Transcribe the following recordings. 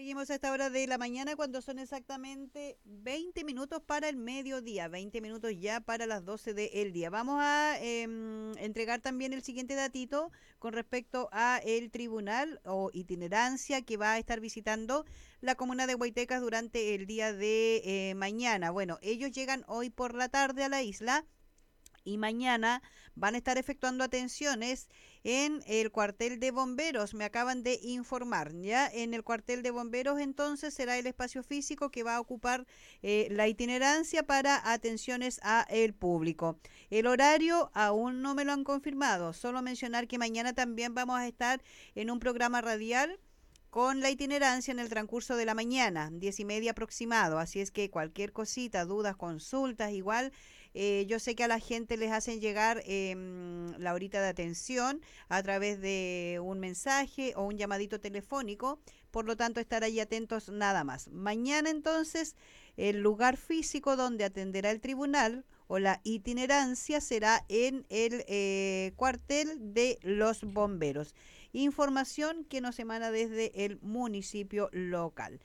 seguimos a esta hora de la mañana cuando son exactamente 20 minutos para el mediodía, 20 minutos ya para las 12 del día. Vamos a entregar también el siguiente datito con respecto a el tribunal o itinerancia que va a estar visitando la comuna de Huaytecas durante el día de mañana. Bueno, ellos llegan hoy por la tarde a la isla y mañana van a estar efectuando atenciones en el cuartel de bomberos, me acaban de informar, ¿ya? En el cuartel de bomberos entonces será el espacio físico que va a ocupar la itinerancia para atenciones a el público. El horario aún no me lo han confirmado, solo mencionar que mañana también vamos a estar en un programa radial con la itinerancia en el transcurso de la mañana, 10:30 aproximado. Así es que cualquier cosita, dudas, consultas, igual, yo sé que a la gente les hacen llegar la horita de atención a través de un mensaje o un llamadito telefónico, por lo tanto estar ahí atentos nada más. Mañana entonces el lugar físico donde atenderá el tribunal o la itinerancia será en el cuartel de los bomberos. Información que nos emana desde el municipio local.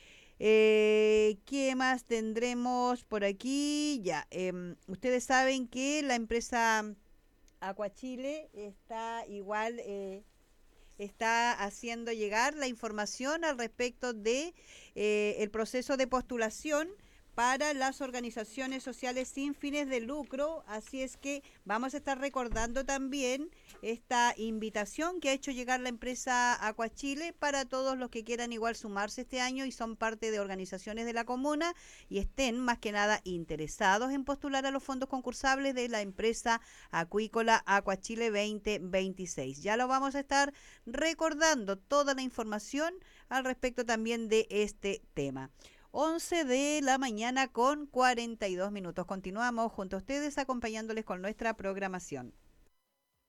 ¿Qué más tendremos por aquí? Ya, ustedes saben que la empresa Aquachile está igual, está haciendo llegar la información al respecto de el proceso de postulación para las organizaciones sociales sin fines de lucro, así es que vamos a estar recordando también esta invitación que ha hecho llegar la empresa Aquachile para todos los que quieran igual sumarse este año y son parte de organizaciones de la comuna y estén más que nada interesados en postular a los fondos concursables de la empresa acuícola Aquachile 2026. Ya lo vamos a estar recordando toda la información al respecto también de este tema. 11 de la mañana con 42 minutos. Continuamos junto a ustedes acompañándoles con nuestra programación.